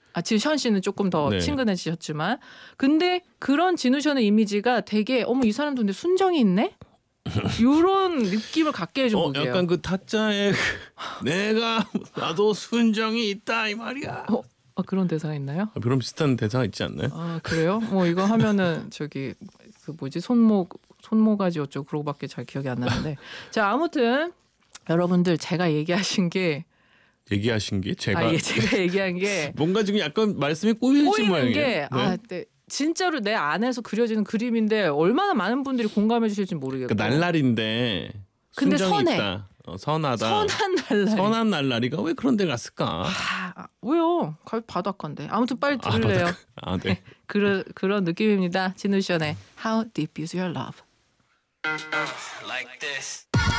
지누션 씨는 조금 더 네. 친근해지셨지만 근데 그런 지누션의 이미지가 되게 어머 이 사람도 근데 순정이 있네? 이런 느낌을 갖게 해준 곡이에요. 약간 그 타짜의 내가 나도 순정이 있다 이 말이야. 그런 대사가 있나요? 그런 비슷한 대사가 있지 않나요? 그래요? 뭐 이거 하면은 저기 그 뭐지 손모가지 어쩌고 그러고밖에 잘 기억이 안 나는데 자 아무튼 여러분들 제가 얘기하신 게 제가 제가 얘기한 게 뭔가 지금 약간 말씀이 꼬이는 모양이에요. 게 네. 진짜로 내 안에서 그려지는 그림인데 얼마나 많은 분들이 공감해 주실지 모르겠고 그러니까 날라리인데 근데 순정이 선해. 있다. 선하다. 선한 날라리. 선한 날라리가 왜 그런 데 갔을까? 왜요? 바닷가인데. 아무튼 빨리 들을래요. 네. 그런 느낌입니다. 지누션의 How Deep Is Your Love. Like this.